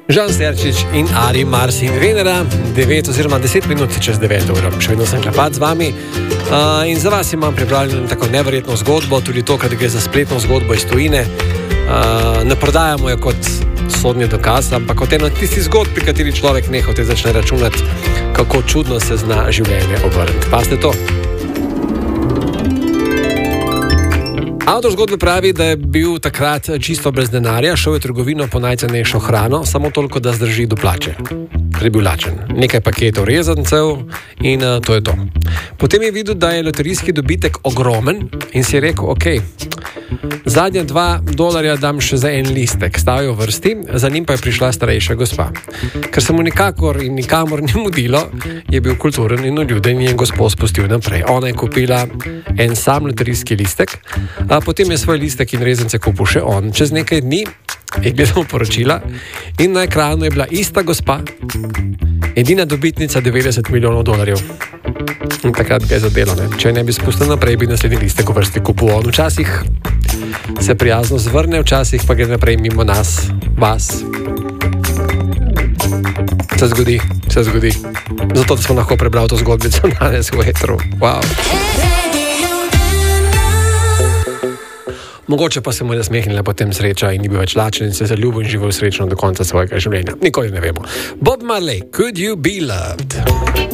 Žan Sterčič in Ari Marsin Venera, 9 oziroma 10 minut čez 9 uro. Še vedno sem Klepac z vami in za vas imam pripravljeno tako neverjetno zgodbo, tudi to, kad gre za spletno zgodbo iz tujine. Ne prodajamo jo kot sodni dokaz, ampak kot eno tisti zgodb, pri kateri človek nehote začne računati, kako čudno se zna življenje obrniti. Pazite to. Avtor zgodbe pravi, da je bil takrat čisto brez denarja, šel je v trgovino po najcenejšo hrano, samo toliko, da zdrži do plače. Ker je bil lačen. Nekaj paketov rezancev in to je to. Potem je videl, da je loterijski dobitek ogromen in si je rekel, ok, zadnja $2 dam še za en listek. Stal je v vrsti, za njim pa je prišla starejša gospa. Ker se mu nikakor in nikamor ni mudilo, je bil kulturen in uljuden in je gospo spustil naprej. Ona je kupila en sam loterijski listek, potem je svoj listek in rezance kupil še on. Čez nekaj dni je gledal poročila in na ekranu je bila ista gospa, edina dobitnica $90 milijonov. In takrat ga je zadelo, ne? Če ne bi spustil naprej, bi naslednji listek v vrsti kupil on. Včasih se prijazno zvrne, včasih pa gre naprej mimo nas, vas. Se zgodi. Zato, da smo lahko prebrali to zgodbico danes v etru. Wow. Mogoče pa se mu je nasmehnila potem sreča in ni bil več lačen in se zaljubil in živel srečno do konca svojega življenja. Nikoli ne vemo. Bob Marley, Could You Be Loved?